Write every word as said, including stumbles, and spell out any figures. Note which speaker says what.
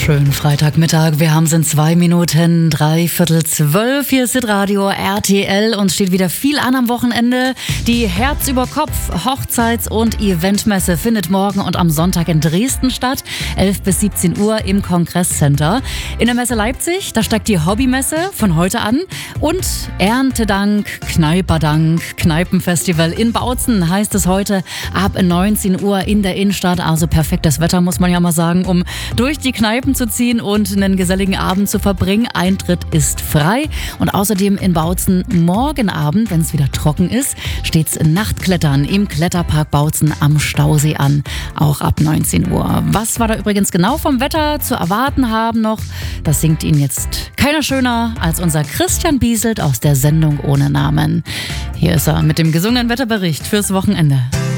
Speaker 1: Schönen Freitagmittag. Wir haben es in zwei Minuten, drei Viertel zwölf. Hier ist Hitradio R T L und steht wieder viel an am Wochenende. Die Herz über Kopf Hochzeits- und Eventmesse findet morgen und am Sonntag in Dresden statt. elf bis siebzehn Uhr im Kongresscenter. In der Messe Leipzig, da steigt die Hobbymesse von heute an. Und Erntedank, Kneiperdank, Kneipenfestival in Bautzen heißt es heute ab neunzehn Uhr in der Innenstadt. Also perfektes Wetter, muss man ja mal sagen, um durch die Kneipen zu ziehen und einen geselligen Abend zu verbringen. Eintritt ist frei und außerdem in Bautzen morgen Abend, wenn es wieder trocken ist, steht's Nachtklettern im Kletterpark Bautzen am Stausee an, auch ab neunzehn Uhr. Was wir da übrigens genau vom Wetter zu erwarten haben noch, das singt Ihnen jetzt keiner schöner als unser Christian Bieselt aus der Sendung ohne Namen. Hier ist er mit dem gesungenen Wetterbericht fürs Wochenende.